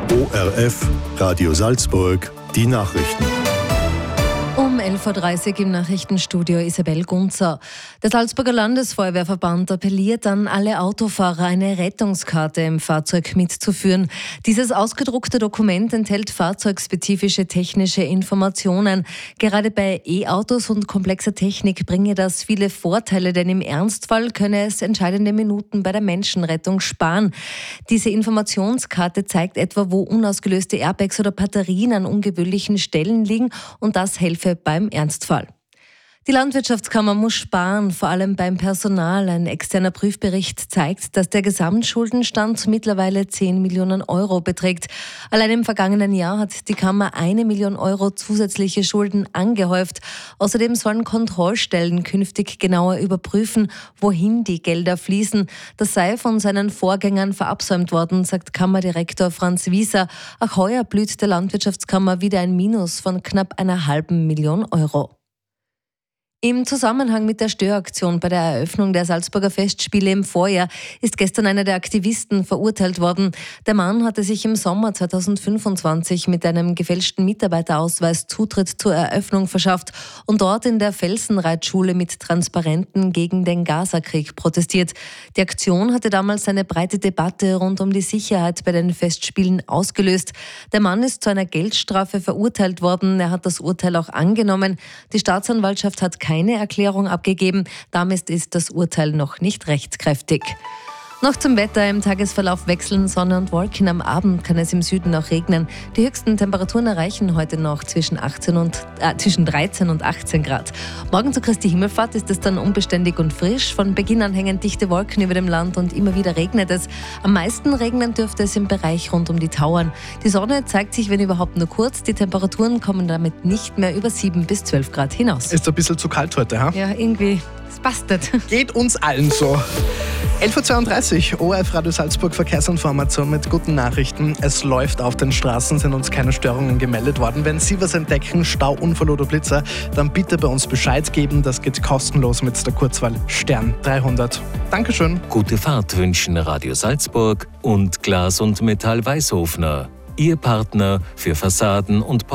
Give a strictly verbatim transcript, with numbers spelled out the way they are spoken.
O R F, Radio Salzburg, die Nachrichten. Um elf Uhr dreißig im Nachrichtenstudio Isabel Gunzer. Der Salzburger Landesfeuerwehrverband appelliert an alle Autofahrer, eine Rettungskarte im Fahrzeug mitzuführen. Dieses ausgedruckte Dokument enthält fahrzeugspezifische technische Informationen. Gerade bei E-Autos und komplexer Technik bringe das viele Vorteile, denn im Ernstfall könne es entscheidende Minuten bei der Menschenrettung sparen. Diese Informationskarte zeigt etwa, wo unausgelöste Airbags oder Batterien an ungewöhnlichen Stellen liegen, und das helfe beim Ernstfall. Die Landwirtschaftskammer muss sparen, vor allem beim Personal. Ein externer Prüfbericht zeigt, dass der Gesamtschuldenstand mittlerweile zehn Millionen Euro beträgt. Allein im vergangenen Jahr hat die Kammer eine Million Euro zusätzliche Schulden angehäuft. Außerdem sollen Kontrollstellen künftig genauer überprüfen, wohin die Gelder fließen. Das sei von seinen Vorgängern verabsäumt worden, sagt Kammerdirektor Franz Wieser. Auch heuer blüht der Landwirtschaftskammer wieder ein Minus von knapp einer halben Million Euro. Im Zusammenhang mit der Störaktion bei der Eröffnung der Salzburger Festspiele im Vorjahr ist gestern einer der Aktivisten verurteilt worden. Der Mann hatte sich im Sommer zweitausendfünfundzwanzig mit einem gefälschten Mitarbeiterausweis Zutritt zur Eröffnung verschafft und dort in der Felsenreitschule mit Transparenten gegen den Gazakrieg protestiert. Die Aktion hatte damals eine breite Debatte rund um die Sicherheit bei den Festspielen ausgelöst. Der Mann ist zu einer Geldstrafe verurteilt worden. Er hat das Urteil auch angenommen. Die Staatsanwaltschaft hat keine Erklärung abgegeben. Damit ist das Urteil noch nicht rechtskräftig. Noch zum Wetter. Im Tagesverlauf wechseln Sonne und Wolken. Am Abend kann es im Süden auch regnen. Die höchsten Temperaturen erreichen heute noch zwischen, achtzehn und, äh, zwischen dreizehn und achtzehn Grad. Morgen zu Christi Himmelfahrt ist es dann unbeständig und frisch. Von Beginn an hängen dichte Wolken über dem Land und immer wieder regnet es. Am meisten regnen dürfte es im Bereich rund um die Tauern. Die Sonne zeigt sich, wenn überhaupt, nur kurz. Die Temperaturen kommen damit nicht mehr über sieben bis zwölf Grad hinaus. Ist ein bisschen zu kalt heute, ha? Ja, irgendwie. Es passt nicht. Geht uns allen so. elf Uhr zweiunddreißig, O R F Radio Salzburg Verkehrsinformation mit guten Nachrichten. Es läuft auf den Straßen, sind uns keine Störungen gemeldet worden. Wenn Sie was entdecken, Stau, Unfall oder Blitzer, dann bitte bei uns Bescheid geben. Das geht kostenlos mit der Kurzwahl Stern dreihundert. Dankeschön. Gute Fahrt wünschen Radio Salzburg und Glas und Metall Weißhofner. Ihr Partner für Fassaden und